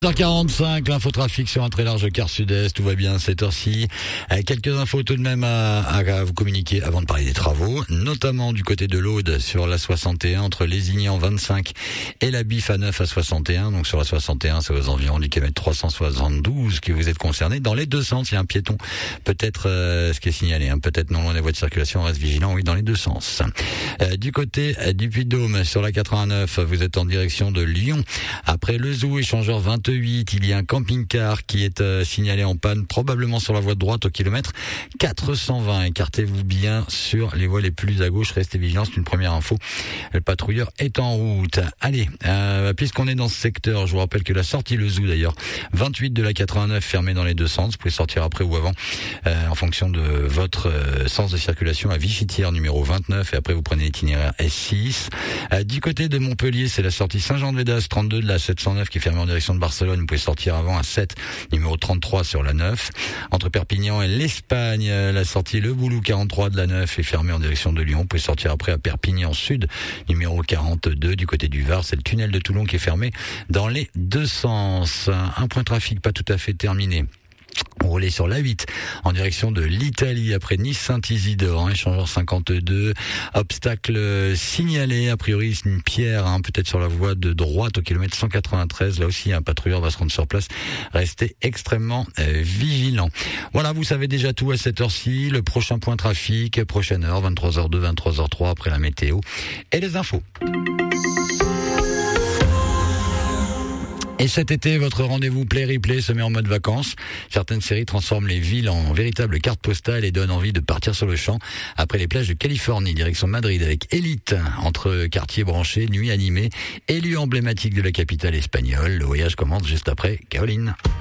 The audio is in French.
10h45, l'infotrafic sur un très large quart sud-est, tout va bien à cette heure-ci. Quelques infos tout de même à vous communiquer avant de parler des travaux, notamment du côté de l'Aude sur la 61 entre Lézignan 25 et la Bif à 9 à 61. Donc sur la 61, c'est aux environs du kilomètre 372 que vous êtes concernés. Dans les deux sens, il y a un piéton, peut-être ce qui est signalé, peut-être non loin des voies de circulation, on reste vigilant, oui, dans les deux sens. Du côté du Puy-de-Dôme, sur la 89, vous êtes en direction de Lyon. Après le Zoo, échangeur 28, il y a un camping-car qui est signalé en panne, probablement sur la voie de droite au kilomètre 420. Écartez-vous bien sur les voies les plus à gauche, restez vigilants, c'est une première info. Le patrouilleur est en route. Allez, puisqu'on est dans ce secteur, je vous rappelle que la sortie le Zoo d'ailleurs, 28 de la 89 fermée dans les deux sens, vous pouvez sortir après ou avant, en fonction de votre sens de circulation à Vichitière numéro 29 et après vous prenez l'itinéraire S6. Du côté de Montpellier, c'est la sortie Saint-Jean-de-Védas 32 de la 709 qui est fermée en direction de Barcelone. Vous pouvez sortir avant à 7, numéro 33 sur la 9. Entre Perpignan et l'Espagne, la sortie Le Boulou 43 de la 9 est fermée en direction de Lyon. Vous pouvez sortir après à Perpignan Sud, numéro 42 du côté du Var. C'est le tunnel de Toulon qui est fermé dans les deux sens. Un point de trafic pas tout à fait terminé. On roulait sur la 8 en direction de l'Italie après Nice-Saint-Isidore, échangeur 52, obstacle signalé, a priori c'est une pierre, peut-être sur la voie de droite au kilomètre 193, là aussi un patrouilleur va se rendre sur place, restez extrêmement vigilant. Voilà, vous savez déjà tout à cette heure-ci, le prochain point trafic, prochaine heure, 23h02, 23h03 après la météo et les infos. Et cet été, votre rendez-vous Play-Replay se met en mode vacances. Certaines séries transforment les villes en véritables cartes postales et donnent envie de partir sur le champ. Après les plages de Californie, direction Madrid avec Elite, entre quartiers branchés, nuits animées et lieux emblématiques de la capitale espagnole. Le voyage commence juste après Caroline.